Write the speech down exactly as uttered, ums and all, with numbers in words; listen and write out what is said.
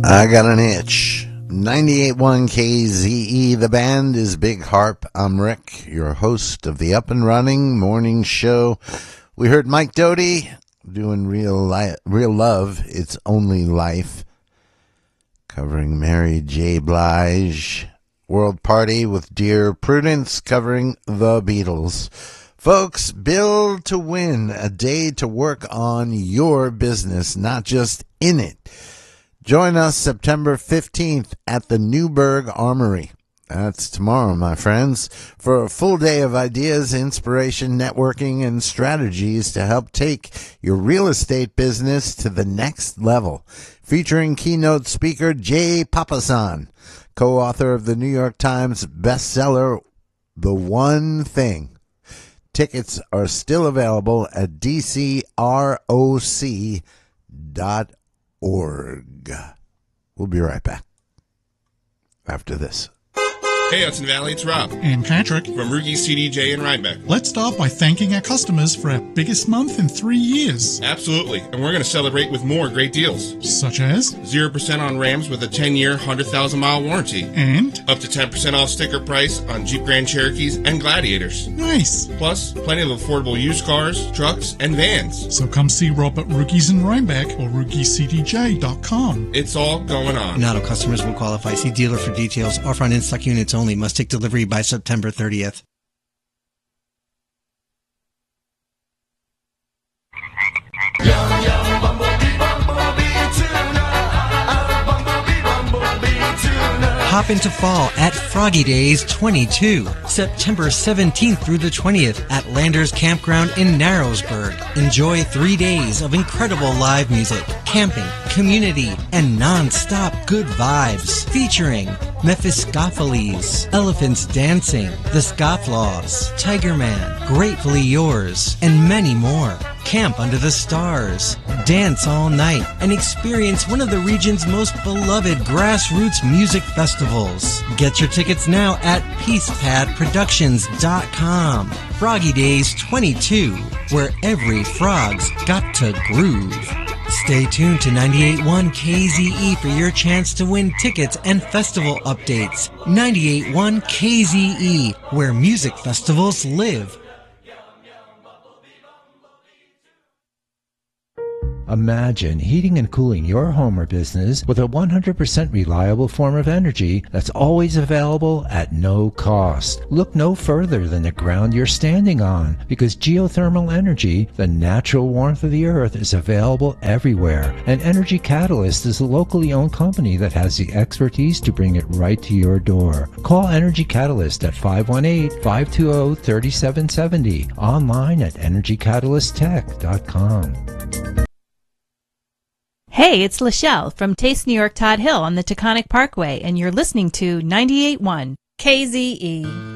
I got an itch. ninety-eight point one K Z E, the band is Big Harp. I'm Rick, your host of the Up and Running Morning Show. We heard Mike Doty doing Real Li- Real Love, It's Only Life, covering Mary J. Blige. World Party with Dear Prudence, covering The Beatles. Folks, Build to Win, a day to work on your business, not just in it. Join us September fifteenth at the Newburgh Armory. That's tomorrow, my friends, for a full day of ideas, inspiration, networking, and strategies to help take your real estate business to the next level. Featuring keynote speaker Jay Papasan, co-author of the New York Times bestseller, The One Thing. Tickets are still available at d c r o c dot org. We'll be right back after this. Hey, Hudson Valley, it's Rob. And Patrick. From Rugi C D J in Rhinebeck. Let's start by thanking our customers for our biggest month in three years. Absolutely, and we're going to celebrate with more great deals. Such as? zero percent on Rams with a ten-year, one hundred thousand mile warranty. And? Up to ten percent off sticker price on Jeep Grand Cherokees and Gladiators. Nice. Plus, plenty of affordable used cars, trucks, and vans. So come see Rob at Rugi's in Rhinebeck or Rugi C D J dot com. It's all going on. Not all customers will qualify. See dealer for details. Offer on in-stock units only. Must take delivery by September thirtieth. Yum, yum, bumblebee, bumblebee tuna. Ah, bumblebee, bumblebee tuna. Hop into fall at Froggy Days twenty-two, September seventeenth through the twentieth at Landers Campground in Narrowsburg. Enjoy three days of incredible live music, camping, community, and non-stop good vibes. Featuring Mephistopheles, Elephants Dancing, The Scofflaws, Tiger Man, Gratefully Yours, and many more. Camp under the stars, dance all night, and experience one of the region's most beloved grassroots music festivals. Get your tickets now at peace pad productions dot com. Froggy Days twenty-two, where every frog's got to groove. Stay tuned to ninety-eight point one K Z E for your chance to win tickets and festival updates. ninety-eight point one K Z E, where music festivals live. Imagine heating and cooling your home or business with a one hundred percent reliable form of energy that's always available at no cost. Look no further than the ground you're standing on, because geothermal energy, the natural warmth of the earth, is available everywhere. And Energy Catalyst is a locally owned company that has the expertise to bring it right to your door. Call Energy Catalyst at five one eight, five two zero, three seven seven zero, online at energy catalyst tech dot com. Hey, it's Lachelle from Taste New York Todd Hill on the Taconic Parkway, and you're listening to ninety-eight point one K Z E.